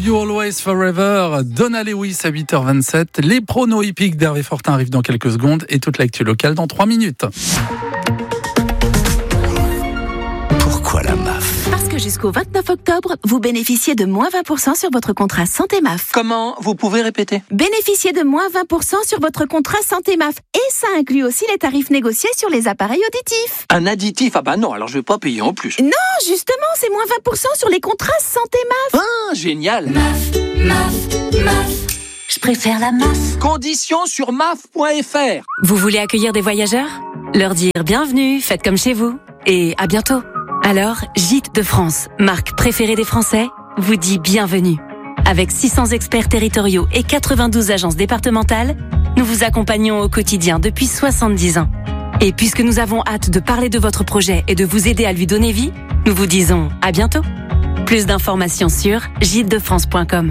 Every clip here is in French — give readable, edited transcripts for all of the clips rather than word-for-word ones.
You Always Forever, Donna Lewis à 8h27. Les pronos hippiques d'Hervé Fortin arrivent dans quelques secondes et toute l'actu locale dans 3 minutes. Pourquoi la MAF ? Parce que jusqu'au 29 octobre, vous bénéficiez de moins 20% sur votre contrat Santé MAF. Comment ? Vous pouvez répéter ? Bénéficiez de moins 20% sur votre contrat Santé MAF. Et ça inclut aussi les tarifs négociés sur les appareils auditifs. Un additif ? Ah bah non, alors je vais pas payer en plus. Non, justement, c'est moins 20% sur les contrats Santé MAF. Ah, génial ! MAF. Je préfère la MAF. Conditions sur maf.fr. Vous voulez accueillir des voyageurs ? Leur dire bienvenue, faites comme chez vous. Et à bientôt. Alors, Gîtes de France, marque préférée des Français, vous dit bienvenue. Avec 600 experts territoriaux et 92 agences départementales, nous vous accompagnons au quotidien depuis 70 ans. Et puisque nous avons hâte de parler de votre projet et de vous aider à lui donner vie, nous vous disons à bientôt. Plus d'informations sur gîtesdefrance.com.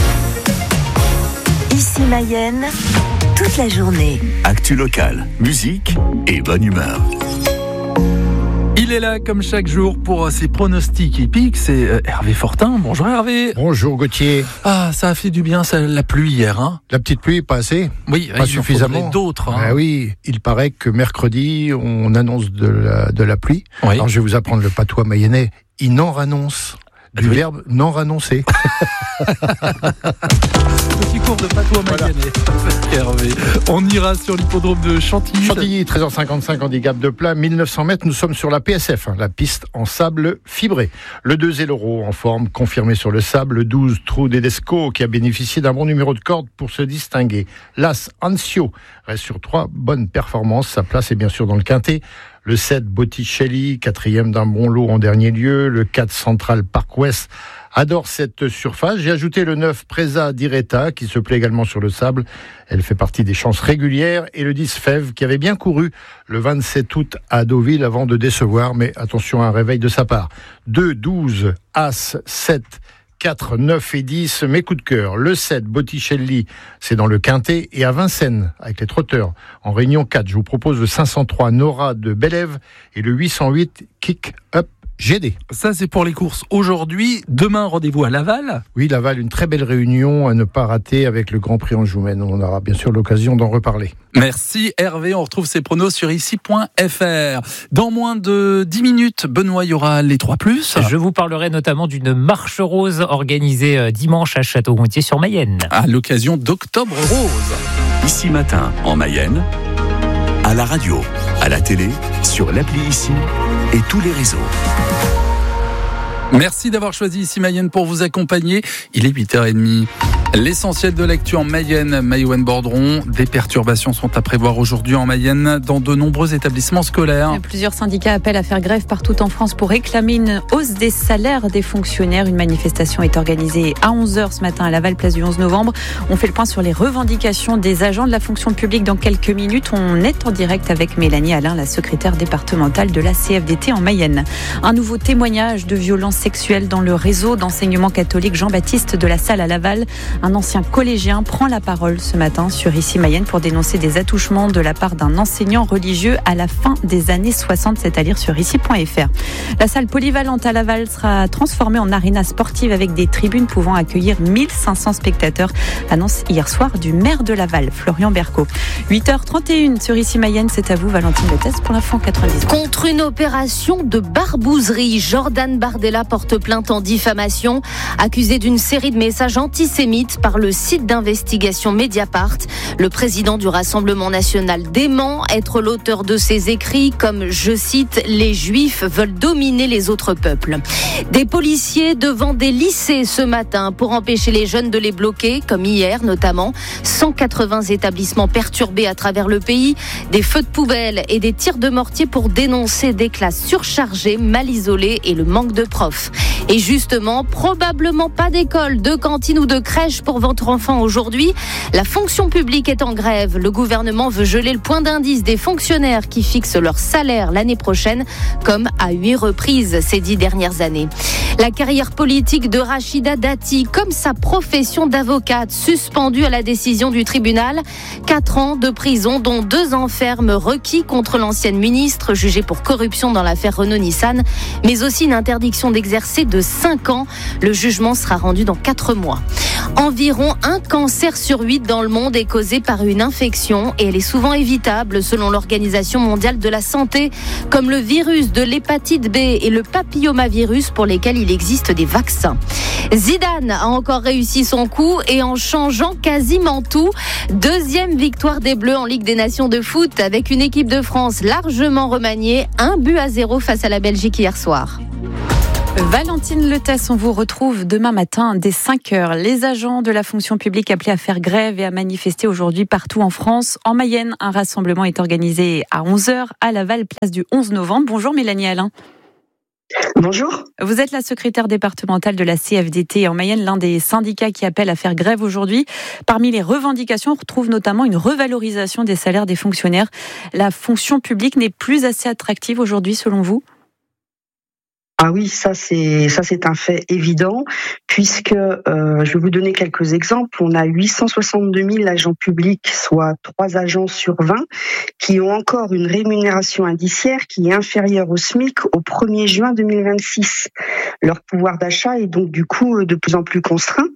Ici Mayenne, toute la journée. Actu locale, musique et bonne humeur. Il est là comme chaque jour pour ses pronostics hippiques, c'est Hervé Fortin. Bonjour Hervé. Bonjour Gauthier. Ah, ça a fait du bien la pluie hier, hein ? La petite pluie, pas assez ? Oui, pas il suffisamment. en faudrait d'autres. Hein. Ah oui, il paraît que mercredi, on annonce de la pluie. Oui. Alors je vais vous apprendre le patois mayennais. Il n'en rannonce. Du verbe non rannoncer. Petit cours de patois mayennais. Hervé. On ira sur l'hippodrome de Chantilly. Chantilly, 13h55, handicap de plat, 1900 mètres. Nous sommes sur la PSF, la piste en sable fibré. Le 2 Zéloro en forme, confirmé sur le sable. Le 12 Trou Dedesco qui a bénéficié d'un bon numéro de corde pour se distinguer. L'As Anzio reste sur 3 bonnes performances. Sa place est bien sûr dans le quintet. Le 7 Botticelli, 4e d'un bon lot en dernier lieu. Le 4 Central Park West adore cette surface. J'ai ajouté le 9 Presa Diretta qui se plaît également sur le sable. Elle fait partie des chances régulières. Et le 10 Fève qui avait bien couru le 27 août à Deauville avant de décevoir. Mais attention à un réveil de sa part. 2, 12, As, 7, 4, 9 et 10, mes coups de cœur. Le 7, Botticelli, c'est dans le quintet. Et à Vincennes, avec les trotteurs, en réunion 4, je vous propose le 503 Nora de Bélève et le 808 Kick Up GD. Ça, c'est pour les courses aujourd'hui. Demain, rendez-vous à Laval. Oui, Laval, une très belle réunion à ne pas rater avec le Grand Prix Anjoumen. On aura bien sûr l'occasion d'en reparler. Merci Hervé, on retrouve ses pronos sur ici.fr. Dans moins de 10 minutes, Benoît, il y aura les 3+. Je vous parlerai notamment d'une marche rose organisée dimanche à Château-Gontier-sur-Mayenne. À l'occasion d'Octobre Rose. Ici Matin, en Mayenne, à la radio, à la télé, sur l'appli Ici et tous les réseaux. Merci d'avoir choisi Ici Mayenne pour vous accompagner. Il est 8h30. L'essentiel de l'actu en Mayenne, Maïwenn-Bordron. Des perturbations sont à prévoir aujourd'hui en Mayenne dans de nombreux établissements scolaires. Plusieurs syndicats appellent à faire grève partout en France pour réclamer une hausse des salaires des fonctionnaires. Une manifestation est organisée à 11h ce matin à Laval, place du 11 novembre. On fait le point sur les revendications des agents de la fonction publique dans quelques minutes. On est en direct avec Mélanie Alain, la secrétaire départementale de la CFDT en Mayenne. Un nouveau témoignage de violence sexuelle dans le réseau d'enseignement catholique Jean-Baptiste de la Salle à Laval. Un ancien collégien prend la parole ce matin sur Ici Mayenne pour dénoncer des attouchements de la part d'un enseignant religieux à la fin des années 60. C'est à lire sur ici.fr. La salle polyvalente à Laval sera transformée en aréna sportive avec des tribunes pouvant accueillir 1500 spectateurs. Annonce hier soir du maire de Laval, Florian Berco. 8h31 sur Ici Mayenne, c'est à vous Valentine Lettès pour l'info 90. Contre une opération de barbouzerie, Jordan Bardella porte plainte en diffamation, accusé d'une série de messages antisémites par le site d'investigation Mediapart. Le président du Rassemblement national dément être l'auteur de ces écrits comme, je cite, « Les Juifs veulent dominer les autres peuples ». Des policiers devant des lycées ce matin pour empêcher les jeunes de les bloquer, comme hier notamment. 180 établissements perturbés à travers le pays, des feux de poubelle et des tirs de mortier pour dénoncer des classes surchargées, mal isolées et le manque de profs. Et justement, probablement pas d'école, de cantine ou de crèche pour votre enfant aujourd'hui. La fonction publique est en grève. Le gouvernement veut geler le point d'indice des fonctionnaires qui fixent leur salaire l'année prochaine, comme à 8 reprises ces 10 dernières années. La carrière politique de Rachida Dati, comme sa profession d'avocate, suspendue à la décision du tribunal. 4 ans de prison, dont 2 ans ferme requis contre l'ancienne ministre jugée pour corruption dans l'affaire Renault-Nissan, mais aussi une interdiction d'exercer de 5 ans. Le jugement sera rendu dans 4 mois. Environ 1 cancer sur 8 dans le monde est causé par une infection et elle est souvent évitable selon l'Organisation mondiale de la santé, comme le virus de l'hépatite B et le papillomavirus pour lesquels il existe des vaccins. Zidane a encore réussi son coup et en changeant quasiment tout. 2e victoire des Bleus en Ligue des Nations de foot avec une équipe de France largement remaniée. 1-0 face à la Belgique hier soir. Valentine Letès, on vous retrouve demain matin dès 5h. Les agents de la fonction publique appelés à faire grève et à manifester aujourd'hui partout en France. En Mayenne, un rassemblement est organisé à 11h à Laval, place du 11 novembre. Bonjour Mélanie Alain. Bonjour. Vous êtes la secrétaire départementale de la CFDT en Mayenne, l'un des syndicats qui appelle à faire grève aujourd'hui. Parmi les revendications, on retrouve notamment une revalorisation des salaires des fonctionnaires. La fonction publique n'est plus assez attractive aujourd'hui selon vous ? Ah oui, ça c'est un fait évident, puisque je vais vous donner quelques exemples. On a 862 000 agents publics, soit 3 agents sur 20, qui ont encore une rémunération indiciaire qui est inférieure au SMIC au 1er juin 2026. Leur pouvoir d'achat est donc du coup de plus en plus contraint.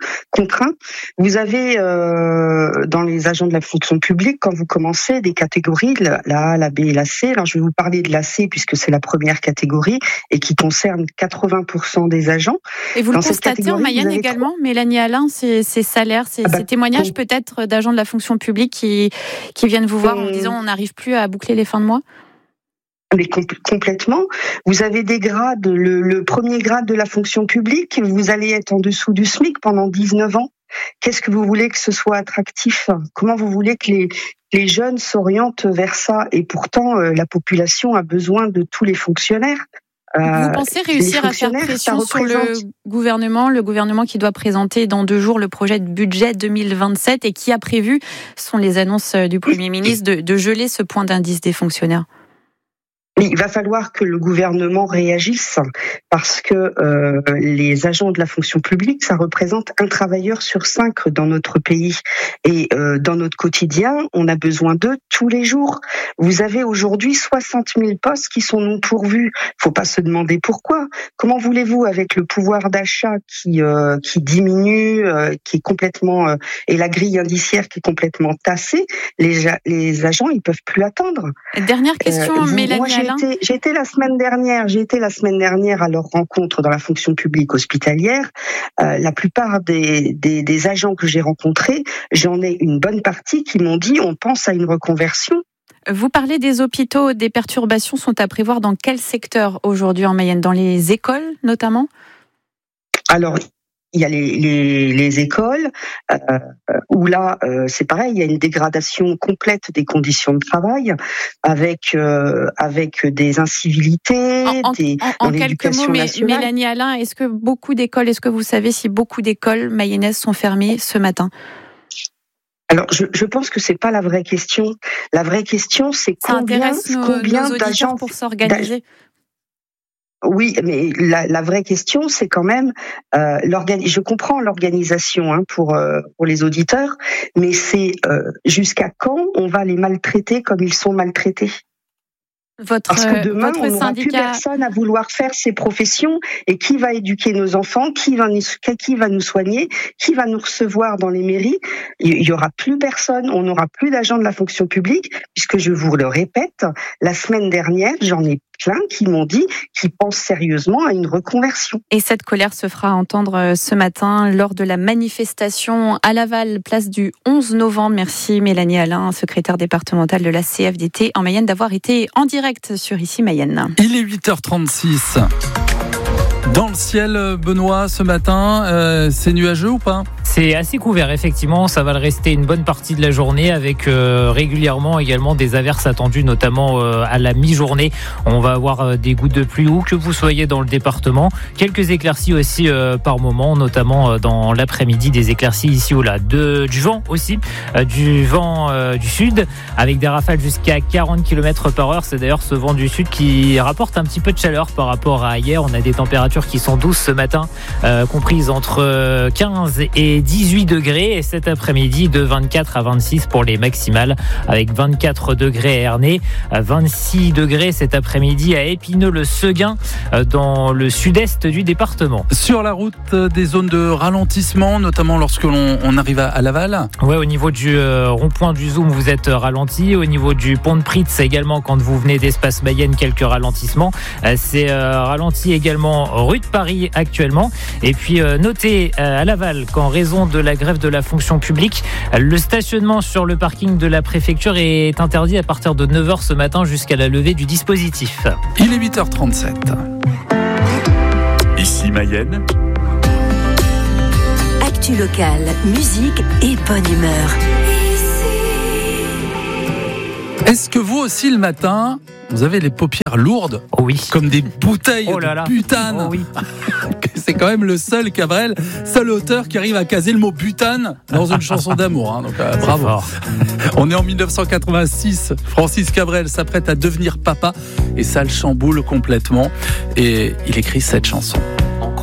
Vous avez dans les agents de la fonction publique, quand vous commencez, des catégories, la A, la B et la C. Alors je vais vous parler de la C puisque c'est la première catégorie et qui concerne 80% des agents. Et vous le constatez en Mayenne également, Mélanie Alain, ces salaires, ces témoignages peut-être d'agents de la fonction publique qui viennent vous voir en disant on n'arrive plus à boucler les fins de mois ? Mais complètement. Vous avez des grades, le premier grade de la fonction publique, vous allez être en dessous du SMIC pendant 19 ans. Qu'est-ce que vous voulez que ce soit attractif ? Comment vous voulez que les jeunes s'orientent vers ça ? Et pourtant, la population a besoin de tous les fonctionnaires. Vous pensez réussir à faire pression sur le gouvernement qui doit présenter dans 2 jours le projet de budget 2027 et qui a prévu, ce sont les annonces du Premier ministre, de geler ce point d'indice des fonctionnaires ? Il va falloir que le gouvernement réagisse parce que les agents de la fonction publique, ça représente 1 travailleur sur 5 dans notre pays. Et dans notre quotidien, on a besoin d'eux tous les jours. Vous avez aujourd'hui 60 000 postes qui sont non pourvus. Faut pas se demander pourquoi. Comment voulez-vous, avec le pouvoir d'achat qui diminue, qui est complètement et la grille indiciaire qui est complètement tassée, les agents ils peuvent plus attendre. Dernière question, Mélanie Alain. J'ai été la semaine dernière à leur rencontre dans la fonction publique hospitalière. La plupart des agents que j'ai rencontrés, j'en ai une bonne partie qui m'ont dit on pense à une reconversion. Vous parlez des hôpitaux, des perturbations sont à prévoir dans quel secteur aujourd'hui en Mayenne ? Dans les écoles notamment ? Alors, il y a les écoles où là c'est pareil, il y a une dégradation complète des conditions de travail avec des incivilités, en quelques mots, Mélanie Alain, est-ce que vous savez si beaucoup d'écoles mayennaises sont fermées ce matin ? Alors, je pense que c'est pas la vraie question. La vraie question, c'est combien d'agents pour s'organiser. Oui, mais la vraie question, c'est quand même je comprends l'organisation pour les auditeurs, mais c'est jusqu'à quand on va les maltraiter comme ils sont maltraités. Parce que demain, on n'aura plus personne à vouloir faire ces professions. Et qui va éduquer nos enfants ? Qui va nous soigner ? Qui va nous recevoir dans les mairies ? Il y aura plus personne. On n'aura plus d'agents de la fonction publique, puisque je vous le répète, la semaine dernière, j'en ai plein qui m'ont dit qu'ils pensent sérieusement à une reconversion. Et cette colère se fera entendre ce matin lors de la manifestation à Laval, place du 11 novembre. Merci Mélanie Alain, secrétaire départementale de la CFDT en Mayenne, d'avoir été en direct sur Ici Mayenne. Il est 8h36. Dans le ciel, Benoît, ce matin, c'est nuageux ou pas ? C'est assez couvert, effectivement. Ça va le rester une bonne partie de la journée avec régulièrement également des averses attendues, notamment à la mi-journée. On va avoir des gouttes de pluie où que vous soyez dans le département. Quelques éclaircies aussi par moment, notamment dans l'après-midi, des éclaircies ici ou là. Du vent aussi, du vent du sud avec des rafales jusqu'à 40 km/h. C'est d'ailleurs ce vent du sud qui rapporte un petit peu de chaleur par rapport à hier. On a des températures qui sont douces ce matin, comprises entre 15 et 18 degrés. Et cet après-midi, de 24 à 26 pour les maximales, avec 24 degrés à Ernée, 26 degrés cet après-midi à Épineux-le-Seguin, dans le sud-est du département. Sur la route, des zones de ralentissement, notamment lorsque l'on arrive à Laval. Ouais, au niveau du rond-point du Zoom, vous êtes ralenti. Au niveau du pont de Pritz également, quand vous venez d'Espace Mayenne, quelques ralentissements. C'est ralenti également rue de Paris actuellement. Et puis notez à Laval qu'en raison de la grève de la fonction publique, le stationnement sur le parking de la préfecture est interdit à partir de 9h ce matin jusqu'à la levée du dispositif. Il est 8h37. Ici Mayenne. Actu locale, musique et bonne humeur. Est-ce que vous aussi le matin, vous avez les paupières lourdes? Oh oui. Comme des bouteilles de butane. Oh oui. C'est quand même le seul Cabrel, seul auteur qui arrive à caser le mot butane dans une chanson d'amour. Hein. Donc bravo. On est en 1986. Francis Cabrel s'apprête à devenir papa et ça le chamboule complètement. Et il écrit cette chanson.